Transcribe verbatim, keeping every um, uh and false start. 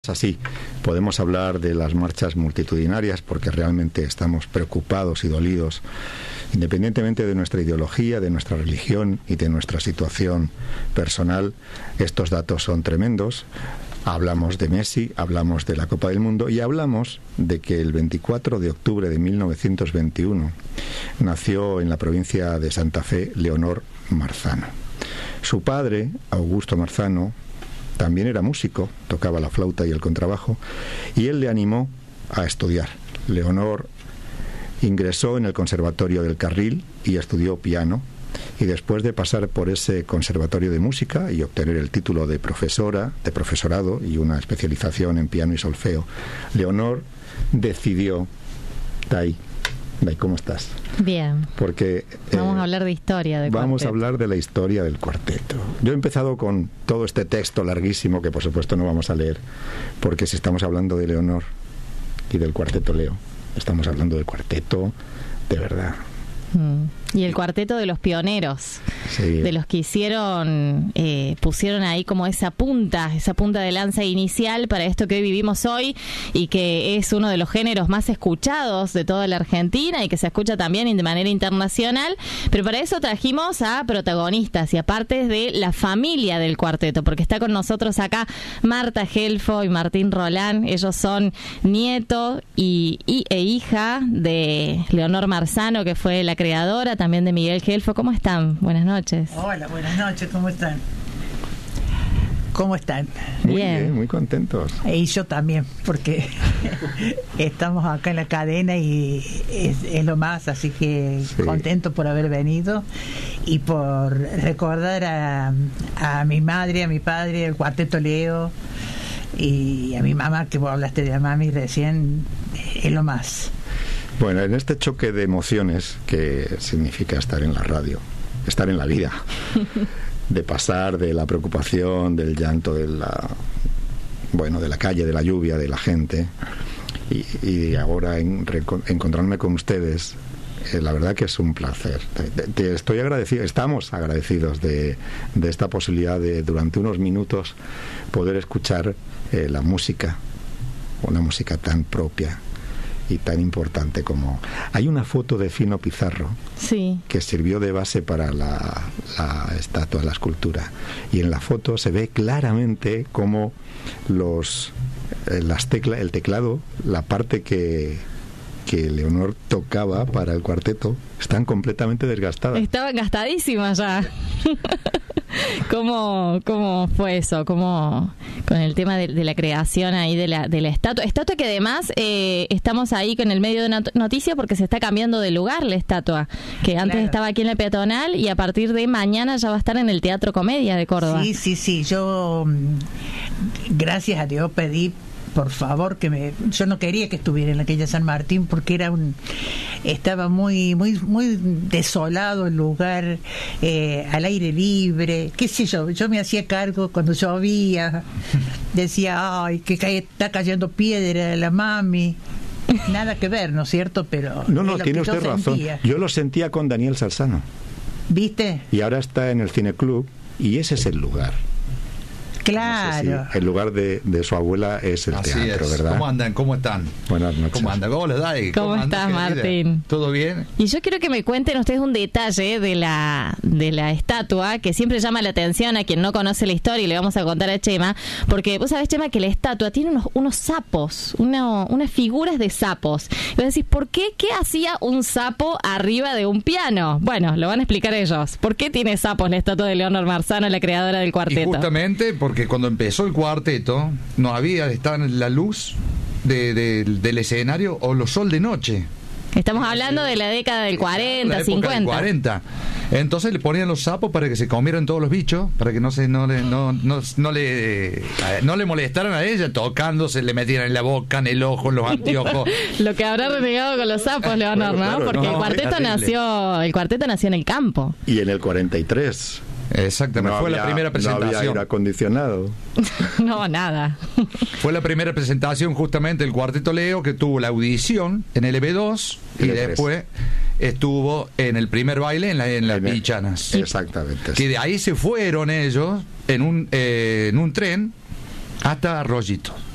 marcha, sí. Podemos hablar de las marchas multitudinarias porque realmente estamos preocupados y dolidos, independientemente de nuestra ideología, de nuestra religión y de nuestra situación personal. Estos datos son tremendos. Hablamos de Messi, hablamos de la Copa del Mundo y hablamos de que el veinticuatro de octubre de mil novecientos veintiuno nació en la provincia de Santa Fe Leonor Marzano. Su padre, Augusto Marzano, también era músico, tocaba la flauta y el contrabajo, y él le animó a estudiar. Leonor ingresó en el Conservatorio del Carril y estudió piano, y después de pasar por ese conservatorio de música y obtener el título de profesora, de profesorado y una especialización en piano y solfeo, Leonor decidió, Day, Day, ¿cómo estás? Bien. Porque vamos eh, a hablar de historia del Vamos cuarteto. a hablar de la historia del cuarteto. Yo he empezado con todo este texto larguísimo que por supuesto no vamos a leer, porque si estamos hablando de Leonor y del cuarteto Leo, estamos hablando del cuarteto de verdad. Mm. Y el cuarteto de los pioneros, sí. de los que hicieron, eh, pusieron ahí como esa punta, esa punta de lanza inicial para esto que hoy vivimos hoy y que es uno de los géneros más escuchados de toda la Argentina y que se escucha también de manera internacional. Pero para eso trajimos a protagonistas y a partes de la familia del cuarteto, porque está con nosotros acá Marta Gelfo y Martín Rolán. Ellos son nieto y, y, e hija de Leonor Marzano, que fue la creadora, también de Miguel Gelfo. ¿Cómo están? Buenas noches. Hola, buenas noches, ¿cómo están? ¿Cómo están? Muy bien. bien, muy contentos. Y yo también, porque estamos acá en la cadena y es, es lo más, así que sí. Contento por haber venido y por recordar a, a mi madre, a mi padre, al cuarteto Leo y a mi mamá, que vos hablaste de la mami recién, es lo más. Bueno, en este choque de emociones que significa estar en la radio, estar en la vida, de pasar de la preocupación, del llanto, de la, bueno, de la calle, de la lluvia, de la gente, y, y ahora en, encontrarme con ustedes, eh, la verdad que es un placer. Te, te estoy agradecido, estamos agradecidos de, de esta posibilidad de durante unos minutos poder escuchar eh, la música, una música tan propia y tan importante como... Hay una foto de Fino Pizarro, sí, que sirvió de base para la, la estatua, la escultura, y en la foto se ve claramente cómo los eh, las teclas, el teclado, la parte que que Leonor tocaba para el cuarteto, están completamente desgastadas. Estaban gastadísimas ya. ¿Cómo, ¿Cómo fue eso? ¿Cómo, con el tema de, de la creación ahí de la, de la estatua? Estatua que además eh, estamos ahí con el medio de not- noticia porque se está cambiando de lugar la estatua, que antes claro. estaba aquí en la peatonal y a partir de mañana ya va a estar en el Teatro Comedia de Córdoba. Sí, sí, sí. Yo, gracias a Dios, pedí por favor que me... Yo no quería que estuviera en aquella San Martín porque era un... Estaba muy muy muy desolado el lugar, eh, al aire libre, qué sé yo. Yo me hacía cargo cuando llovía, decía, ay, que cae, está cayendo piedra la mami. Nada que ver, ¿no es cierto? Pero no, no, tiene usted razón. Sentía. Yo lo sentía con Daniel Salzano. ¿Viste? Y ahora está en el Cine Club y ese es el lugar. Claro. No sé si el lugar de, de su abuela es el Así teatro, es. ¿verdad? ¿Cómo andan? ¿Cómo están? Buenas noches. ¿Cómo andan? ¿Cómo les da? ¿Cómo, ¿Cómo estás, andan, Martín? ¿Todo bien? Y yo quiero que me cuenten ustedes un detalle de la de la estatua que siempre llama la atención a quien no conoce la historia y le vamos a contar a Chema, porque vos sabés, Chema, que la estatua tiene unos, unos sapos, uno, unas figuras de sapos. Y vos decís, ¿por qué? ¿Qué hacía un sapo arriba de un piano? Bueno, lo van a explicar ellos. ¿Por qué tiene sapos la estatua de Leonor Marzano, la creadora del cuarteto? Y justamente porque cuando empezó el cuarteto no había, estaba la luz de, de, del escenario o los sol de noche. Estamos hablando de la década del cuarenta, la época cincuenta. Del cuarenta. Entonces le ponían los sapos para que se comieran todos los bichos, para que no se no le no, no, no le no le molestaran a ella tocándose, le metieran en la boca, en el ojo, en los anteojos. Lo que habrá renegado con los sapos, Leonor, Bueno, ¿no? claro, Porque no, el cuarteto terrible. nació, el cuarteto nació en el campo. Y en el cuarenta y tres. Exactamente, No fue había, la primera no presentación. había aire acondicionado. No, nada. Fue la primera presentación justamente del Cuarteto Leo, que tuvo la audición en el E B dos y L tres. después estuvo en el primer baile en, la, en las En el- Pichanas. Exactamente. Que de ahí se fueron ellos en un, eh, en un tren hasta Arroyito.